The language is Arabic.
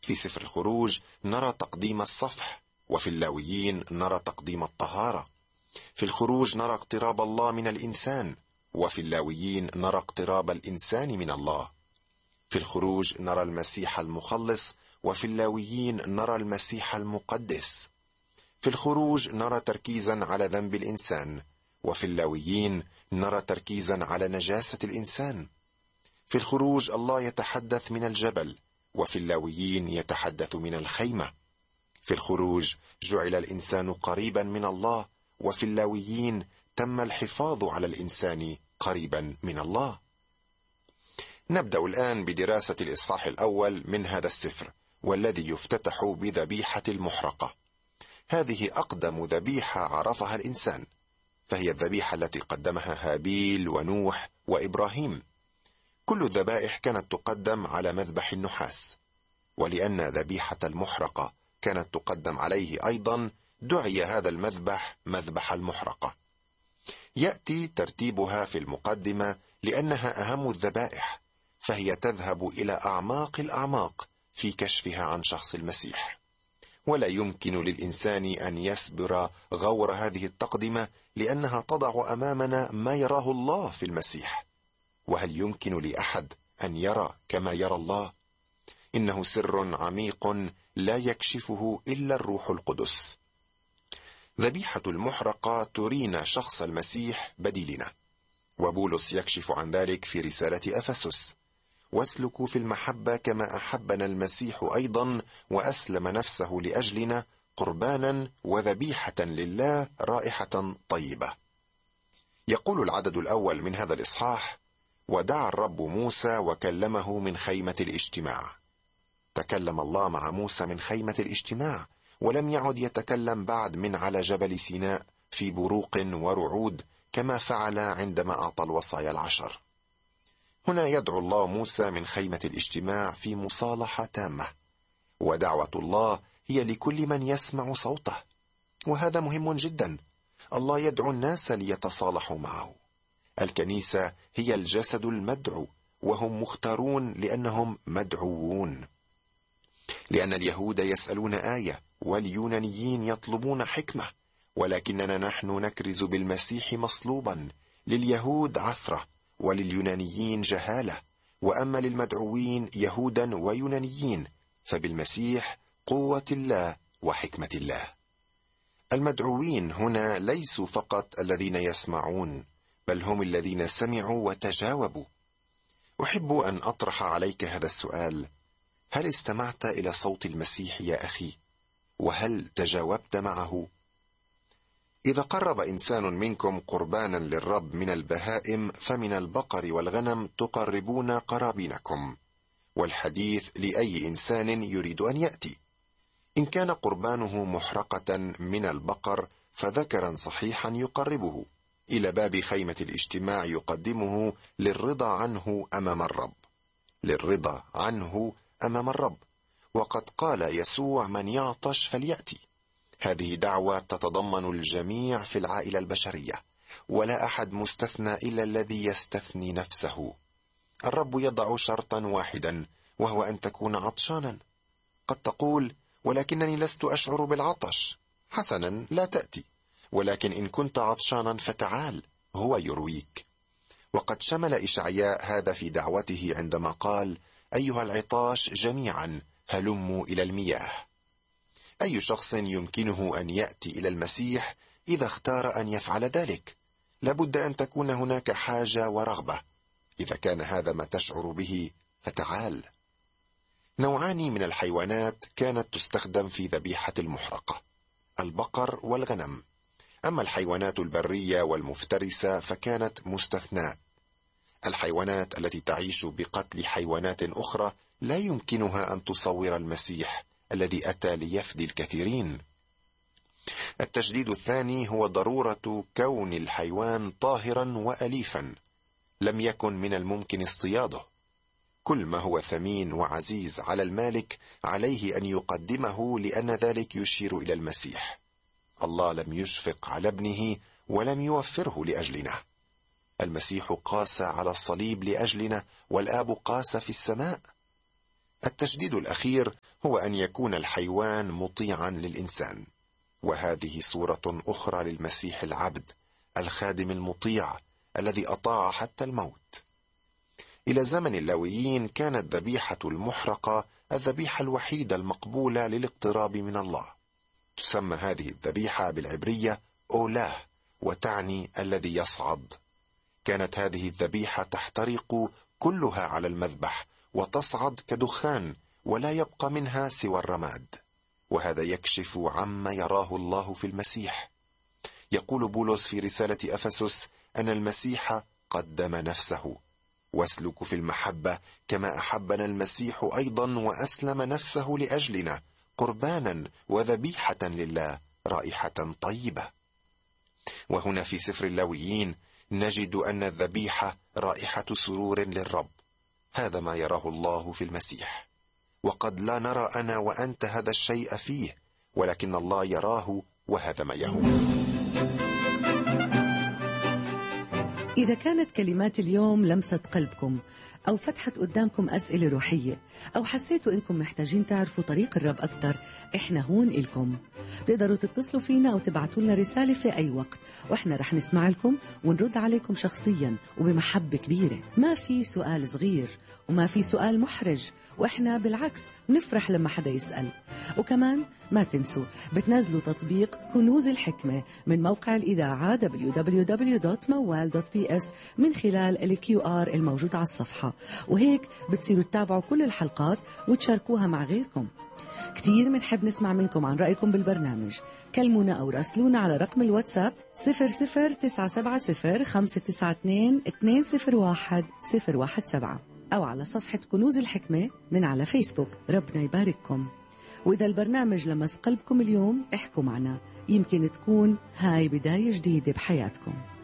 في سفر الخروج نرى تقديم الصفح، وفي اللاويين نرى تقديم الطهارة. في الخروج نرى اقتراب الله من الإنسان، وفي اللاويين نرى اقتراب الإنسان من الله. في الخروج نرى المسيح المخلص، وفي اللاويين نرى المسيح المقدس. في الخروج نرى تركيزا على ذنب الإنسان، وفي اللاويين نرى تركيزا على نجاسة الإنسان. في الخروج الله يتحدث من الجبل، وفي اللاويين يتحدث من الخيمة. في الخروج جعل الإنسان قريبا من الله، وفي اللاويين تم الحفاظ على الإنسان قريبا من الله. نبدأ الآن بدراسة الإصحاح الأول من هذا السفر، والذي يفتتح بذبيحة المحرقة. هذه أقدم ذبيحة عرفها الإنسان، فهي الذبيحة التي قدمها هابيل ونوح وإبراهيم. كل الذبائح كانت تقدم على مذبح النحاس، ولأن ذبيحة المحرقة كانت تقدم عليه أيضا دعي هذا المذبح مذبح المحرقة. يأتي ترتيبها في المقدمة لأنها أهم الذبائح، فهي تذهب إلى أعماق الأعماق في كشفها عن شخص المسيح، ولا يمكن للإنسان أن يسبر غور هذه التقدمة، لأنها تضع أمامنا ما يراه الله في المسيح. وهل يمكن لأحد أن يرى كما يرى الله؟ إنه سر عميق لا يكشفه إلا الروح القدس. ذبيحة المحرقة ترينا شخص المسيح بديلنا، وبولس يكشف عن ذلك في رسالة أفسس: واسلكوا في المحبة كما أحبنا المسيح أيضا وأسلم نفسه لأجلنا قربانا وذبيحة لله رائحة طيبة. يقول العدد الأول من هذا الإصحاح: ودعا الرب موسى وكلمه من خيمة الاجتماع. تكلم الله مع موسى من خيمة الاجتماع، ولم يعد يتكلم بعد من على جبل سيناء في بروق ورعود كما فعل عندما أعطى الوصايا العشر. هنا يدعو الله موسى من خيمة الاجتماع في مصالحة تامة، ودعوة الله هي لكل من يسمع صوته، وهذا مهم جدا. الله يدعو الناس ليتصالحوا معه. الكنيسة هي الجسد المدعو، وهم مختارون لأنهم مدعوون. لأن اليهود يسألون آية، واليونانيين يطلبون حكمة، ولكننا نحن نكرز بالمسيح مصلوبا، لليهود عثرة ولليونانيين جهالة، وأما للمدعوين يهودا ويونانيين فبالمسيح قوة الله وحكمة الله. المدعوين هنا ليسوا فقط الذين يسمعون، بل هم الذين سمعوا وتجاوبوا. أحب أن أطرح عليك هذا السؤال: هل استمعت إلى صوت المسيح يا أخي؟ وهل تجاوبت معه؟ إذا قرب إنسان منكم قربانا للرب من البهائم، فمن البقر والغنم تقربون قرابينكم، والحديث لأي إنسان يريد أن يأتي. إن كان قربانه محرقة من البقر فذكرا صحيحا يقربه إلى باب خيمة الاجتماع، يقدمه للرضا عنه أمام الرب، للرضا عنه أمام الرب. وقد قال يسوع: من يعطش فليأتي. هذه دعوة تتضمن الجميع في العائلة البشرية، ولا أحد مستثنى إلا الذي يستثني نفسه. الرب يضع شرطا واحدا، وهو أن تكون عطشانا. قد تقول: ولكنني لست أشعر بالعطش. حسنا، لا تأتي، ولكن إن كنت عطشانا فتعال، هو يرويك. وقد شمل إشعياء هذا في دعوته عندما قال: أيها العطاش جميعا هلموا إلى المياه. أي شخص يمكنه أن يأتي إلى المسيح إذا اختار أن يفعل ذلك؟ لابد أن تكون هناك حاجة ورغبة. إذا كان هذا ما تشعر به فتعال. نوعان من الحيوانات كانت تستخدم في ذبيحة المحرقة: البقر والغنم. أما الحيوانات البرية والمفترسة فكانت مستثناة. الحيوانات التي تعيش بقتل حيوانات أخرى لا يمكنها أن تصور المسيح الذي أتى ليفدي الكثيرين. التجديد الثاني هو ضرورة كون الحيوان طاهرا وأليفا، لم يكن من الممكن اصطياده. كل ما هو ثمين وعزيز على المالك عليه أن يقدمه، لأن ذلك يشير إلى المسيح. الله لم يشفق على ابنه ولم يوفره لأجلنا. المسيح قاس على الصليب لأجلنا، والآب قاس في السماء. التشديد الأخير هو أن يكون الحيوان مطيعا للإنسان، وهذه صورة أخرى للمسيح العبد الخادم المطيع الذي أطاع حتى الموت. إلى زمن اللاويين كانت ذبيحة المحرقة الذبيحة الوحيدة المقبولة للاقتراب من الله. تسمى هذه الذبيحة بالعبرية أولاه، وتعني الذي يصعد. كانت هذه الذبيحة تحترق كلها على المذبح وتصعد كدخان، ولا يبقى منها سوى الرماد، وهذا يكشف عما يراه الله في المسيح. يقول بولس في رسالة أفسس أن المسيح قدم نفسه، واسلك في المحبة كما أحبنا المسيح أيضا وأسلم نفسه لأجلنا قربانا وذبيحة لله رائحة طيبة. وهنا في سفر اللاويين نجد أن الذبيحة رائحة سرور للرب. هذا ما يراه الله في المسيح، وقد لا نرى أنا وأنت هذا الشيء فيه، ولكن الله يراه، وهذا ما يهم. إذا كانت كلمات اليوم لمست قلبكم أو فتحت قدامكم أسئلة روحية، أو حسيتوا إنكم محتاجين تعرفوا طريق الرب أكتر، إحنا هون إلكم. تقدروا تتصلوا فينا أو تبعتوا لنا رسالة في أي وقت، وإحنا رح نسمع لكم ونرد عليكم شخصيا وبمحبة كبيرة. ما في سؤال صغير وما في سؤال محرج، وإحنا بالعكس نفرح لما حدا يسأل. وكمان ما تنسوا بتنزلوا تطبيق كنوز الحكمة من موقع الإذاعة www.mawal.ps من خلال الQR الموجود على الصفحة، وهيك بتصيروا تتابعوا كل الحلقات وتشاركوها مع غيركم. كتير منحب نسمع منكم عن رأيكم بالبرنامج. كلمونا أو راسلونا على رقم الواتساب 00970-592-201-017 أو على صفحة كنوز الحكمة من على فيسبوك. ربنا يبارككم. وإذا البرنامج لمس قلبكم اليوم، احكوا معنا، يمكن تكون هاي بداية جديدة بحياتكم.